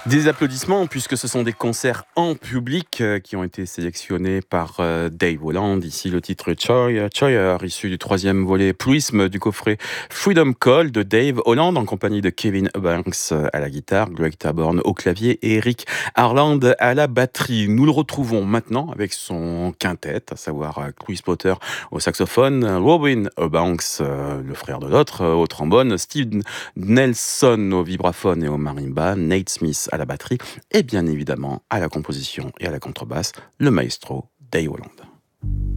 Des applaudissements puisque ce sont des concerts en public qui ont été sélectionnés par Dave Holland. Ici le titre Choir, issu du troisième volet Pluisme du coffret Freedom Call de Dave Holland en compagnie de Kevin Eubanks à la guitare, Greg Taborn au clavier et Eric Harland à la batterie. Nous le retrouvons maintenant avec son quintet, à savoir Chris Potter au saxophone, Robin Eubanks, le frère de l'autre, au trombone, Steve Nelson au vibraphone et au marimba, Nate Smith à la batterie et bien évidemment à la composition et à la contrebasse, le maestro Dave Holland.